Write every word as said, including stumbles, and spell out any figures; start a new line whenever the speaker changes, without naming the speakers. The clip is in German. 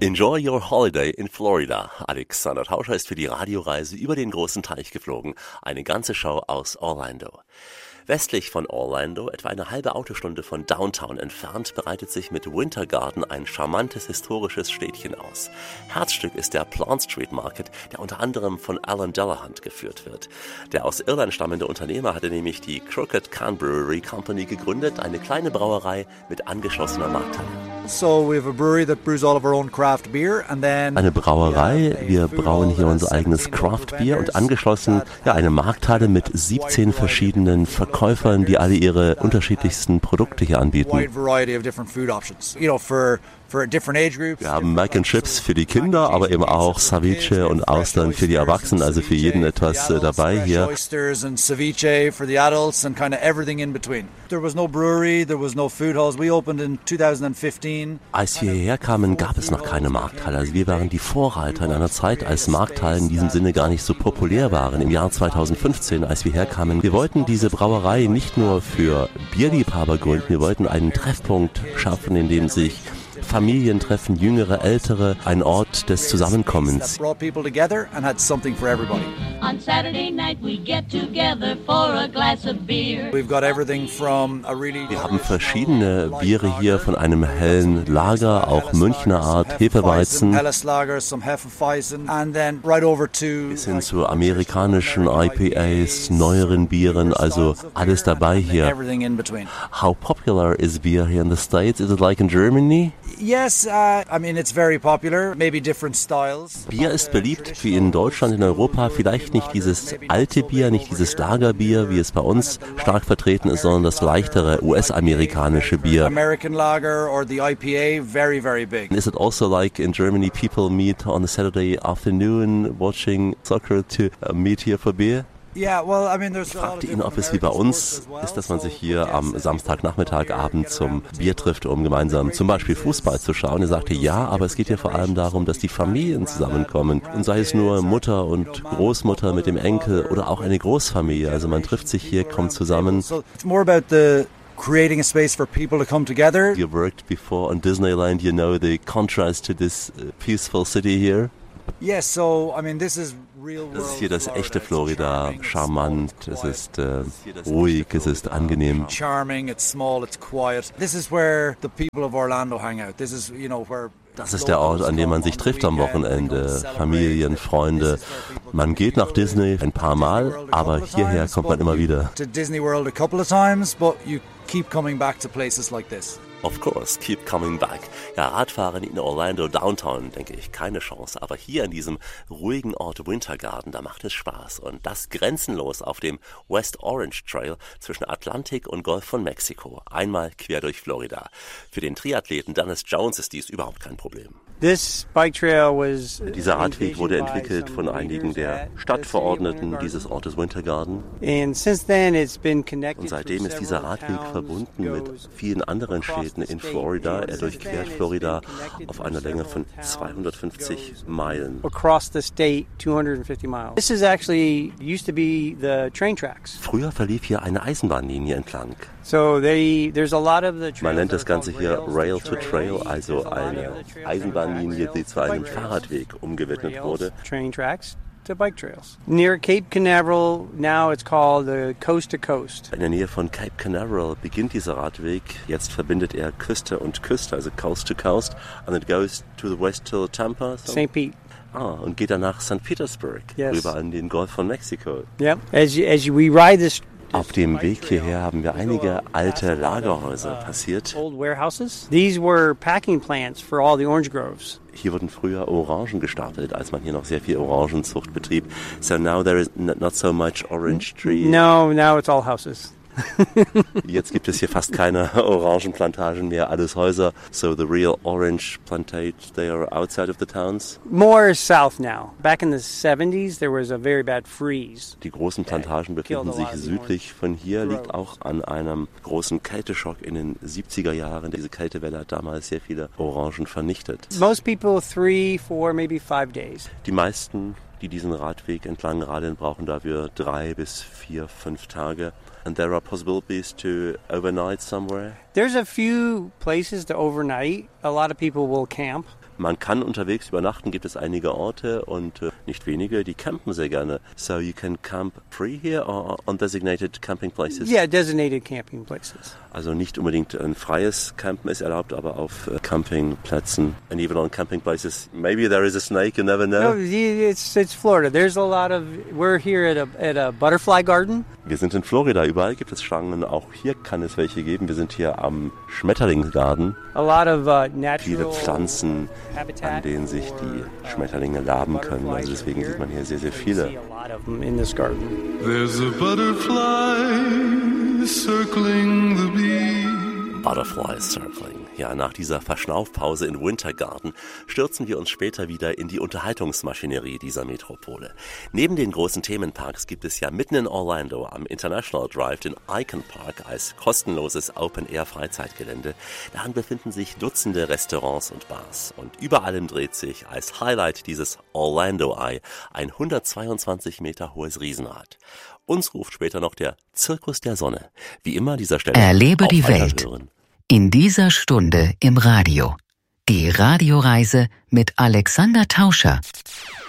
Enjoy your holiday in Florida. Alexander Tauscher ist für die Radioreise über den großen Teich geflogen. Eine ganze Show aus Orlando. Westlich von Orlando, etwa eine halbe Autostunde von Downtown entfernt, breitet sich mit Winter Garden ein charmantes historisches Städtchen aus. Herzstück ist der Plant Street Market, der unter anderem von Alan Delahunt geführt wird. Der aus Irland stammende Unternehmer hatte nämlich die Crooked Can Brewery Company gegründet, eine kleine Brauerei mit angeschlossener Markthalle.
So we have a brewery that brews all of our own craft beer and then
Eine Brauerei, wir brauen hier unser eigenes Craft Beer und angeschlossen ja eine Markthalle mit siebzehn verschiedenen Verkäufern, die alle ihre unterschiedlichsten Produkte hier anbieten. Wir haben Mac and Chips für die Kinder, aber eben auch Ceviche und Austern für die Erwachsenen, also für jeden etwas äh, dabei hier. Als wir hierher kamen, gab es noch keine Markthalle. Also wir waren die Vorreiter in einer Zeit, als Markthallen in diesem Sinne gar nicht so populär waren. Im Jahr zweitausendfünfzehn, als wir herkamen, wir wollten diese Brauerei nicht nur für Bierliebhaber gründen, wir wollten einen Treffpunkt schaffen, in dem sich Familien treffen, Jüngere, Ältere, ein Ort des Zusammenkommens.
On Saturday night we get together for a glass of beer.
We've got everything from a really
Wir haben verschiedene Biere hier, von einem hellen Lager, auch Münchner Art, Hefeweizen, bis hin zu amerikanischen I P As, neueren Bieren, also alles dabei hier. How popular is beer here in the States? Is it like in Germany?
Yes, uh, I mean it's very popular, maybe different styles.
Bier ist beliebt wie in Deutschland, in Europa, vielleicht nicht dieses alte Bier, nicht dieses Lagerbier, wie es bei uns stark vertreten ist, sondern das leichtere U S-amerikanische Bier.
American lager or the I P A, very, very big.
Is it also like in Germany people meet on a Saturday afternoon watching soccer to uh, meet here for beer?
Yeah, well, I mean, there's
Ich fragte ihn, ob es wie bei uns ist, dass man sich hier am Samstagnachmittag, Abend zum Bier trifft, um gemeinsam zum Beispiel Fußball zu schauen. Er sagte, ja, aber es geht hier vor allem darum, dass die Familien zusammenkommen. Und sei es nur Mutter und Großmutter mit dem Enkel oder auch eine Großfamilie. Also man trifft sich hier, kommt zusammen.
So it's more about the creating a space for people to come together.
You worked before on Disneyland, you know the contrast to this peaceful city here.
Yes, so I mean, this is real world.
Das ist hier das echte Florida, charmant, es ist äh, ruhig, es ist angenehm.
Charming, it's small, it's quiet. This is where the people of Orlando hang out. This is, you know, where
Das ist der Ort, an dem man sich trifft am Wochenende. Familien, Freunde. Man geht nach Disney ein paar Mal, aber hierher kommt man immer wieder.
To Disney World a couple of times, but you keep coming back to places like this.
Of course, keep coming back. Ja, Radfahren in Orlando Downtown, denke ich, keine Chance. Aber hier in diesem ruhigen Ort Winter Garden, da macht es Spaß. Und das grenzenlos auf dem West Orange Trail zwischen Atlantik und Golf von Mexiko. Einmal quer durch Florida. Für den Triathleten Dennis Jones ist dies überhaupt kein Problem.
This bike trail was
Dieser Radweg wurde entwickelt von einigen der Stadtverordneten dieses Ortes Winter Garden.
And since then it's been connected.
Und seitdem ist dieser Radweg verbunden mit vielen anderen Städten in Florida. Er durchquert Florida auf einer Länge von zweihundertfünfzig Meilen.
Across the state, two hundred fifty miles. This is actually used to be the train tracks.
Früher verlief hier eine Eisenbahnlinie entlang.
So they, there's a lot of the
Man nennt das Ganze hier Rail to Trail, also eine Eisenbahnlinie, die zu einem Fahrradweg umgewidmet wurde.
Train tracks to bike trails. Near Cape Canaveral, now it's called the Coast to Coast.
In der Nähe von Cape Canaveral beginnt dieser Radweg. Jetzt verbindet er Küste und Küste, also Coast to Coast, and it goes to the west till Tampa. So.
Saint Pete.
Ah, und geht dann nach Sankt Petersburg,
Yes.
rüber an den Golf von Mexiko.
Yep. As you, as you, we ride this.
Auf dem Weg hierher haben wir einige alte Lagerhäuser passiert.
Old warehouses. These were packing plants for all the orange groves.
Hier wurden früher Orangen gestapelt, als man hier noch sehr viel Orangenzucht betrieb. So now there is not so much orange tree.
No, now it's all houses.
Jetzt gibt es hier fast keine Orangenplantagen mehr, alles Häuser. So the real orange plantations, they are outside of the towns?
More south now. Back in the seventies, there was a very bad freeze.
Die großen Plantagen befinden sich südlich von hier, liegt auch an einem großen Kälteschock in den siebziger Jahren. Diese Kältewelle hat damals sehr viele Orangen vernichtet.
Most people three, four, maybe five days.
Die meisten, die diesen Radweg entlang radeln, brauchen dafür drei bis vier, fünf Tage. And there are possibilities to overnight somewhere.
There's a few places to overnight. A lot of people will camp.
Man kann unterwegs übernachten, gibt es einige Orte und äh, nicht wenige, die campen sehr gerne. So you can camp free here or on designated camping places?
Yeah, designated camping places.
Also nicht unbedingt ein freies Campen ist erlaubt, aber auf äh, Campingplätzen. And even on camping places, maybe there is a snake, you never know.
No, it's it's Florida. There's a lot of. We're here at a at a butterfly garden.
Wir sind in Florida. Überall gibt es Schlangen. Auch hier kann es welche geben. Wir sind hier am Schmetterlingsgarten.
A lot of uh, natural
Viele Pflanzen,
habitat
an denen sich die Schmetterlinge laben können. Also deswegen sieht man hier sehr, sehr viele.
There's a butterfly circling the bee.
Butterfly Circling. Ja, nach dieser Verschnaufpause in Winter Garden stürzen wir uns später wieder in die Unterhaltungsmaschinerie dieser Metropole. Neben den großen Themenparks gibt es ja mitten in Orlando am International Drive den Icon Park als kostenloses Open-Air-Freizeitgelände. Darin befinden sich Dutzende Restaurants und Bars. Und über allem dreht sich als Highlight dieses Orlando Eye ein hundertzweiundzwanzig Meter hohes Riesenrad. Uns ruft später noch der Zirkus der Sonne. Wie immer an dieser Stelle.
Erlebe die Welt.
Hören.
In dieser Stunde im Radio. Die Radioreise mit Alexander Tauscher.